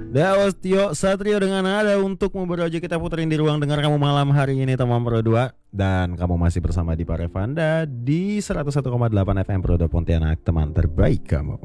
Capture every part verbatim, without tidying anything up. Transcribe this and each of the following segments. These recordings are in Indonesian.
That was Tio Satrio dengan Nada untuk Ngobrol Aja. Kita puterin di ruang dengar kamu malam hari ini teman Pro dua. Dan kamu masih bersama di Parevanda di seratus satu koma delapan F M Pro dua Pontianak, teman terbaik kamu.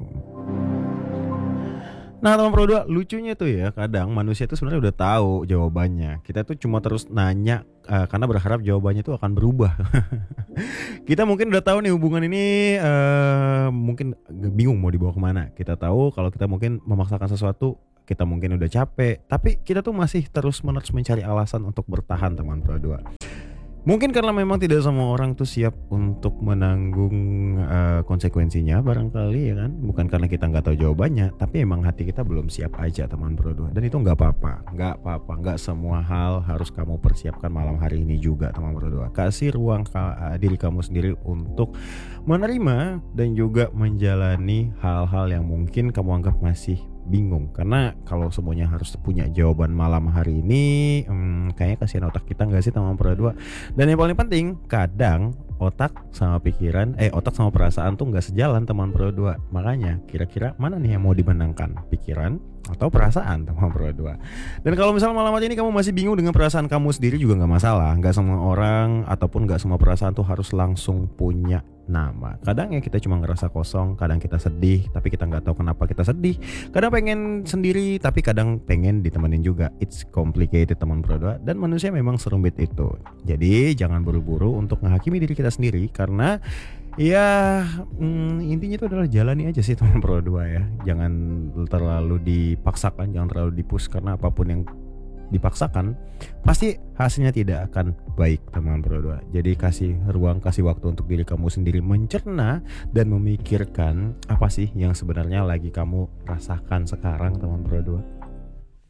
Nah teman Pro dua, lucunya tuh ya, kadang manusia tuh sebenarnya udah tahu jawabannya. Kita tuh cuma terus nanya uh, karena berharap jawabannya tuh akan berubah. Kita mungkin udah tahu nih hubungan ini uh, mungkin bingung mau dibawa kemana. Kita tahu kalau kita mungkin memaksakan sesuatu, kita mungkin udah capek, tapi kita tuh masih terus menerus mencari alasan untuk bertahan teman Pro dua. Mungkin karena memang tidak semua orang tuh siap untuk menanggung uh, konsekuensinya barangkali ya kan. Bukan karena kita gak tahu jawabannya, tapi emang hati kita belum siap aja teman Pro dua. Dan itu gak apa-apa, gak apa-apa, gak semua hal harus kamu persiapkan malam hari ini juga teman Pro dua. Kasih ruang ka- uh, diri kamu sendiri untuk menerima dan juga menjalani hal-hal yang mungkin kamu anggap masih bingung. Karena kalau semuanya harus punya jawaban malam hari ini, hmm, kayaknya kasihan otak kita gak sih teman Pro dua. Dan yang paling penting, kadang otak sama pikiran, eh otak sama perasaan tuh gak sejalan teman Pro dua. Makanya kira-kira mana nih yang mau dimenangkan, pikiran atau perasaan teman Pro dua. Dan kalau misalnya malam hari ini kamu masih bingung dengan perasaan kamu sendiri juga gak masalah. Gak semua orang ataupun gak semua perasaan tuh harus langsung punya nama. Kadang ya kita cuma ngerasa kosong, kadang kita sedih tapi kita nggak tahu kenapa kita sedih. Kadang pengen sendiri tapi kadang pengen ditemenin juga. It's complicated teman Pro dua, dan manusia memang serumit itu. Jadi jangan buru-buru untuk menghakimi diri kita sendiri, karena ya hmm, intinya itu adalah jalani aja sih teman Pro dua ya. Jangan terlalu dipaksakan, jangan terlalu dipush, karena apapun yang dipaksakan pasti hasilnya tidak akan baik teman Pro dua. Jadi kasih ruang, kasih waktu untuk diri kamu sendiri mencerna dan memikirkan apa sih yang sebenarnya lagi kamu rasakan sekarang teman Pro dua.